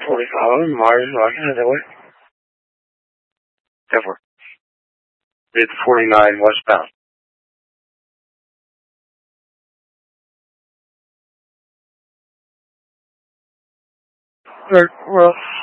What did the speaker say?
45 Mars Washington, is that what? Therefore, it's 49 westbound. Well,